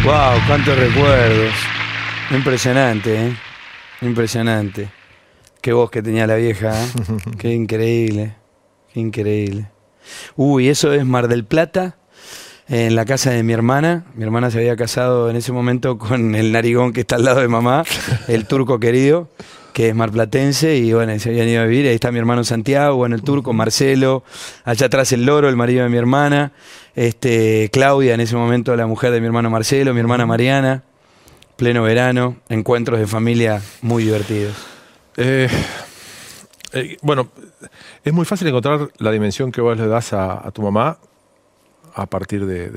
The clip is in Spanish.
Wow, cuántos recuerdos. Impresionante, ¿eh? Impresionante. Qué voz que tenía la vieja, ¿eh? Qué increíble. Qué increíble. Uy, eso es Mar del Plata, en la casa de mi hermana. Mi hermana se había casado en ese momento con el narigón que está al lado de mamá, el turco querido, que es marplatense, y bueno, se habían ido a vivir. Ahí está mi hermano Santiago, bueno, el turco, Marcelo, allá atrás el Loro, el marido de mi hermana, Claudia, en ese momento la mujer de mi hermano Marcelo, mi hermana Mariana, pleno verano, encuentros de familia muy divertidos. Bueno, es muy fácil encontrar la dimensión que vos le das a tu mamá a partir de